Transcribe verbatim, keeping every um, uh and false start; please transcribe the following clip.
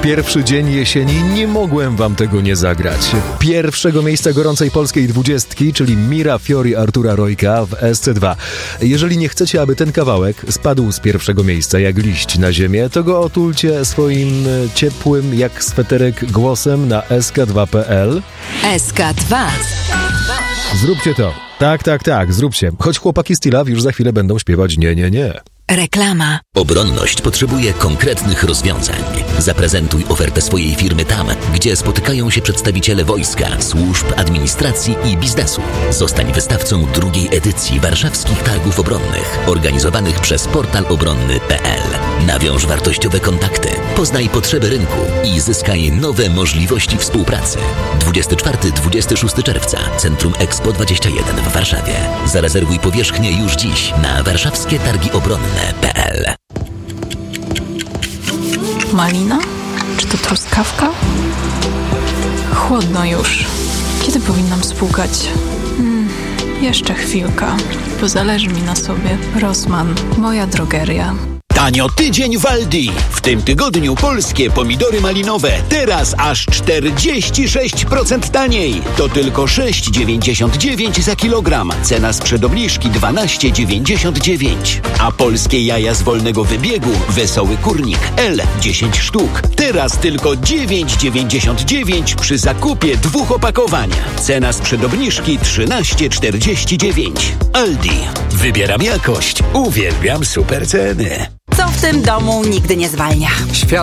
pierwszy dzień jesieni nie mogłem wam tego nie zagrać. Pierwszego miejsca gorącej polskiej dwudziestki, czyli Mira Fiori Artura Rojka w S C dwa. Jeżeli nie chcecie, aby ten kawałek spadł z pierwszego miejsca jak liść na ziemię, to go otulcie swoim ciepłym jak sweterek głosem na S K dwa kropka P L. S K dwa. Zróbcie to. Tak, tak, tak, zróbcie. Choć chłopaki z T-Love już za chwilę będą śpiewać nie, nie, nie. Reklama. Obronność potrzebuje konkretnych rozwiązań. Zaprezentuj ofertę swojej firmy tam, gdzie spotykają się przedstawiciele wojska, służb, administracji i biznesu. Zostań wystawcą drugiej edycji warszawskich targów obronnych, organizowanych przez portal obronny kropka P L. Nawiąż wartościowe kontakty, poznaj potrzeby rynku i zyskaj nowe możliwości współpracy. dwudziestego czwartego do dwudziestego szóstego czerwca, Centrum Expo dwadzieścia jeden w Warszawie. Zarezerwuj powierzchnię już dziś na warszawskie targi obronne kropka P L. Malina? Czy to truskawka? Chłodno już. Kiedy powinnam spłukać? Hmm, jeszcze chwilka, bo zależy mi na sobie. Rossmann, moja drogeria. Tanio tydzień w Aldi. W tym tygodniu polskie pomidory malinowe teraz aż czterdzieści sześć procent taniej. To tylko sześć dziewięćdziesiąt dziewięć za kilogram. Cena sprzed obniżki dwanaście dziewięćdziesiąt dziewięć. A polskie jaja z wolnego wybiegu Wesoły Kurnik L dziesięć sztuk. Teraz tylko dziewięć dziewięćdziesiąt dziewięć przy zakupie dwóch opakowań. Cena sprzed obniżki trzynaście czterdzieści dziewięć. Aldi. Wybieram jakość. Uwielbiam super ceny. Co w tym domu nigdy nie zwalnia? Świat